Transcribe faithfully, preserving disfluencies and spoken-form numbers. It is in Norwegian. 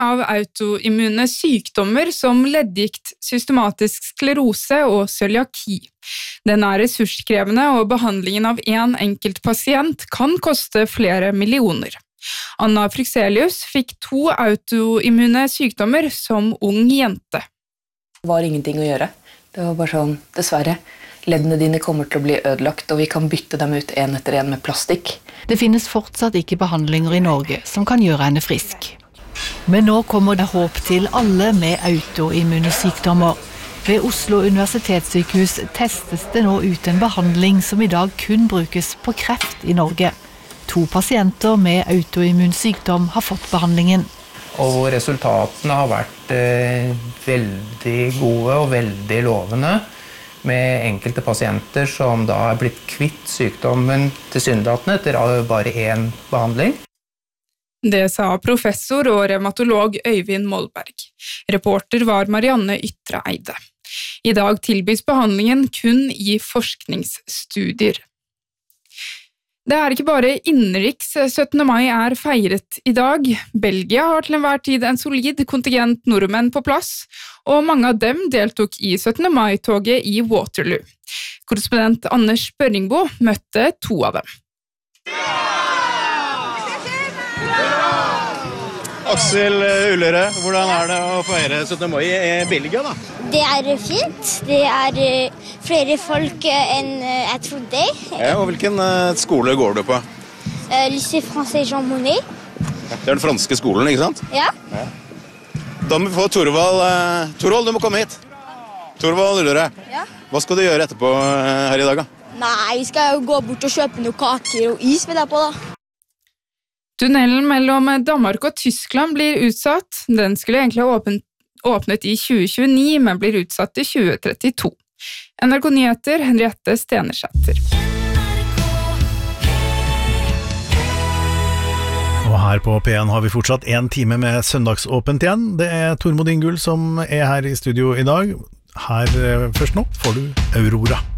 av autoimmune sykdommer som leddgikt, systematisk sklerose og cøliaki. Den er ressurskrevende, og behandlingen av en enkelt pasient kan koste flere millioner. Anna Fryxelius fikk to autoimmune sykdommer som ung jente. Det var ingenting å gjøre. Det var bare sånn, dessverre. Leddene dine kommer til å bli ødelagt, og vi kan bytte dem ut en etter en med plastikk. Det finnes fortsatt ikke behandlinger i Norge som kan gjøre henne frisk. Men nå kommer det håp til alle med autoimmune sykdommer. Ved Oslo universitetssykehus testes det nå ut en behandling som i dag kun brukes på kreft i Norge. To pasienter med autoimmun sykdom har fått behandlingen. Og resultatene har vært eh, veldig gode og veldig lovende, med enkelte pasienter som da er blitt kvitt sykdommen tilsynelatende etter bare én behandling. Det sa professor og revmatolog Øyvind Molberg. Reporter var Marianne Ytreeide. I dag tilbys behandlingen kun i forskningsstudier. Det er ikke bare innenriks syttende mai er feiret i dag. Belgia har til enhver tid en solid kontingent nordmenn på plass, og mange av dem deltok i syttende mai-toget i Waterloo. Korrespondent Anders Børringbo møtte to av dem. Aksel Ullerød, hvordan er det å feire syttende mai i Belgia da? Det er fint. Det er flere folk enn jeg trodde. Ja, og hvilken skole går du på? Lycée Français Jean Monnet. Det er den franske skolen, ikke sant? Ja. Ja. Da må vi få Torvald. Torvald, du må komme hit. Torvald Ullerød. Ja. Hva skal du gjøre etterpå her i dag da? Nei, vi skal jo gå bort og kjøpe noen kaker og is ved deg på da. Tunnelen mellom Danmark og Tyskland blir utsatt. Den skulle egentlig ha åpnet, åpnet i tjue tjueni, men blir utsatt i tjue trettito. N R K Nyheter, Henriette Stenersæter. Og her på P en har vi fortsatt en time med søndagsåpent igjen. Det er Tormod Ingull som er her i studio i dag. Her først nå får du Aurora.